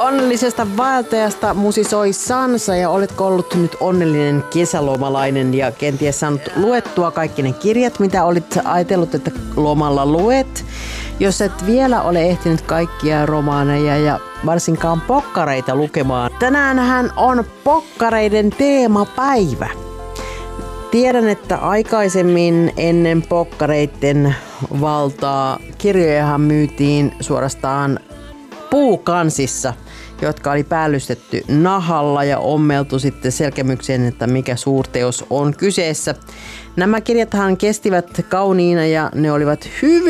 Onnellisesta vaeltajasta musisoi Sansa ja oletko ollut nyt onnellinen kesälomalainen ja kenties saanut luettua kaikki ne kirjat, mitä olit ajatellut, että lomalla luet. Jos et vielä ole ehtinyt kaikkia romaaneja ja varsinkaan pokkareita lukemaan. Tänäänhän on pokkareiden teemapäivä. Tiedän, että aikaisemmin ennen pokkareiden valtaa kirjojahan myytiin suorastaan puukansissa, jotka oli päällystetty nahalla ja ommeltu sitten selkämykseen, että mikä suurteos on kyseessä. Nämä kirjathan kestivät kauniina ja ne olivat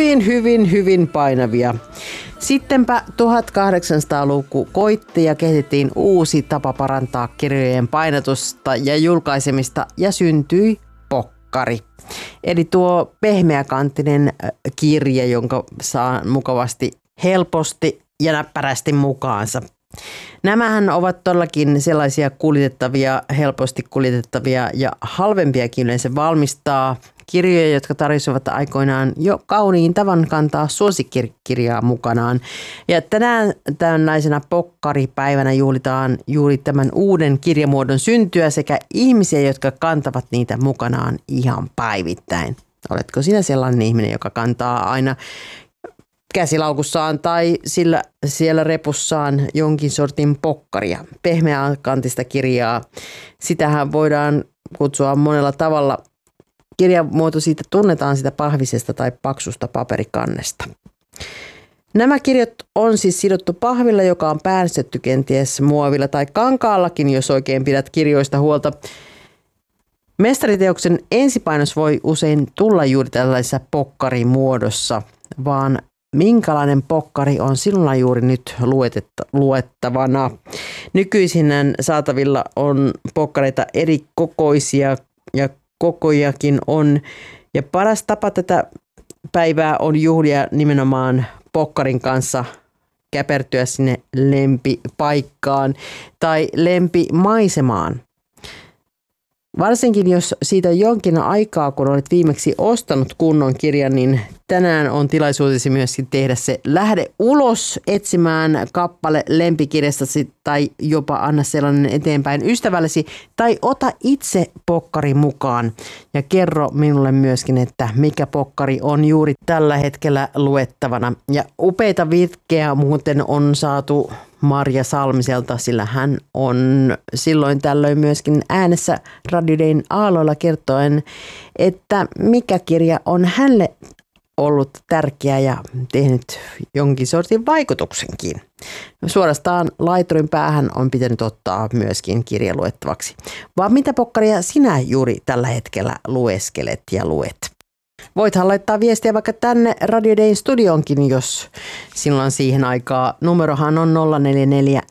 hyvin painavia. Sittenpä 1800-luku koitti ja kehitettiin uusi tapa parantaa kirjojen painatusta ja julkaisemista ja syntyi pokkari. Eli tuo pehmeäkanttinen kirja, jonka saa mukavasti helposti ja näppärästi mukaansa. Nämähän ovat todellakin sellaisia kuljetettavia, helposti kuljetettavia ja halvempiakin yleensä valmistaa kirjoja, jotka tarjosivat aikoinaan jo kauniin tavan kantaa suosikkirjaa mukanaan. Ja tänään tällaisena pokkaripäivänä juhlitaan juuri tämän uuden kirjamuodon syntyä sekä ihmisiä, jotka kantavat niitä mukanaan ihan päivittäin. Oletko sinä sellainen ihminen, joka kantaa aina käsilaukussaan tai siellä repussaan jonkin sortin pokkaria, pehmeäkantista kirjaa? Sitähän voidaan kutsua monella tavalla. Kirjamuoto siitä tunnetaan sitä pahvisesta tai paksusta paperikannesta. Nämä kirjat on siis sidottu pahvilla, joka on päänstetty kenties muovilla tai kankaallakin, jos oikein pidät kirjoista huolta. Mestariteoksen ensipainos voi usein tulla juuri tällaisessa pokkarimuodossa, vaan minkälainen pokkari on sinulla juuri nyt luettavana? Nykyisinhän saatavilla on pokkareita eri kokoisia ja kokojakin on. Ja paras tapa tätä päivää on juhlia nimenomaan pokkarin kanssa, käpertyä sinne lempipaikkaan tai lempimaisemaan. Varsinkin jos siitä on jonkin aikaa, kun olet viimeksi ostanut kunnon kirjan, niin tänään on tilaisuutesi myöskin tehdä se lähde ulos etsimään kappale lempikirjastasi tai jopa anna sellainen eteenpäin ystävällesi tai ota itse pokkari mukaan ja kerro minulle myöskin, että mikä pokkari on juuri tällä hetkellä luettavana. Ja upeita virkkejä muuten on saatu Marja Salmiselta, sillä hän on silloin tällöin myöskin äänessä Radio Dayn aalloilla kertoen, että mikä kirja on hänelle ollut tärkeä ja tehnyt jonkin sortin vaikutuksenkin. Suorastaan laiturin päähän on pitänyt ottaa myöskin kirja luettavaksi. Vaan mitä pokkaria sinä juuri tällä hetkellä lueskelet ja luet? Voithan laittaa viestiä vaikka tänne Radio Dayn studioonkin, jos sinulla on siihen aikaa. Numerohan on 044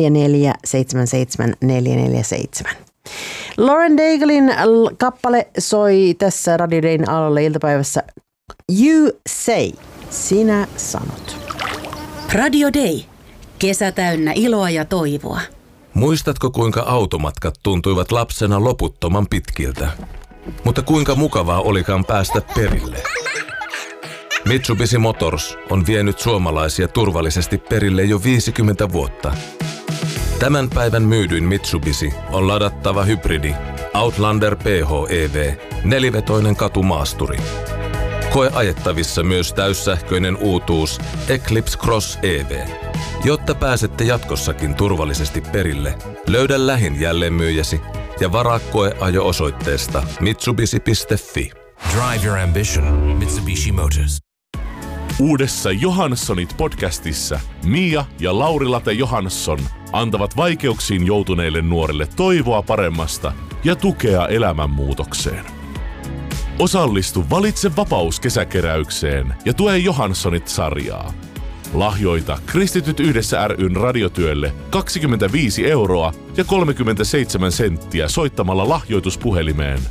4477 447. Lauren Daigleyn kappale soi tässä Radio Dayn aallolla iltapäivässä. You say, sinä sanot. Radio Day. Kesä täynnä iloa ja toivoa. Muistatko, kuinka automatkat tuntuivat lapsena loputtoman pitkiltä? Mutta kuinka mukavaa olikaan päästä perille? Mitsubishi Motors on vienyt suomalaisia turvallisesti perille jo 50 vuotta. Tämän päivän myydyin Mitsubishi on ladattava hybridi Outlander PHEV, nelivetoinen katumaasturi. Koe ajettavissa myös täyssähköinen uutuus Eclipse Cross EV. Jotta pääsette jatkossakin turvallisesti perille, löydä lähin jälleenmyyjäsi ja varaa koeajo osoitteesta mitsubishi.fi. Drive your ambition, Mitsubishi Motors. Uudessa Johanssonit podcastissa Mia ja Lauri-Late Johansson antavat vaikeuksiin joutuneille nuorille toivoa paremmasta ja tukea elämänmuutokseen. Osallistu Valitse vapaus -kesäkeräykseen ja tue Johanssonit-sarjaa. Lahjoita Kristityt yhdessä ry:n radiotyölle 25 € ja 37 senttiä soittamalla lahjoituspuhelimeen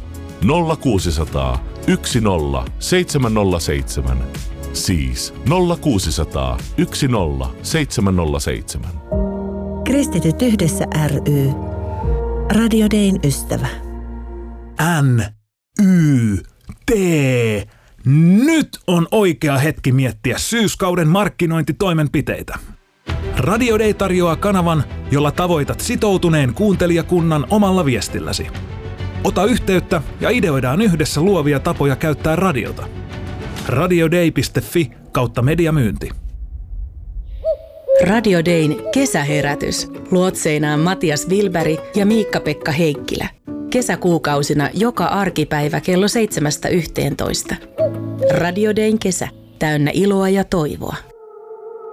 0600 10 707. Siis 0600 10 707. Kristityt yhdessä ry. Radio Dayn ystävä. NYT. Nyt on oikea hetki miettiä syyskauden markkinointitoimenpiteitä. Radio Day tarjoaa kanavan, jolla tavoitat sitoutuneen kuuntelijakunnan omalla viestilläsi. Ota yhteyttä ja ideoidaan yhdessä luovia tapoja käyttää radiota. radioday.fi/mediamyynti. Radio Dayn kesäherätys. Luotseinaan Matias Wilberg ja Miikka-Pekka Heikkilä. Kesäkuukausina joka arkipäivä kello 7–11. Radio Dayn kesä. Täynnä iloa ja toivoa.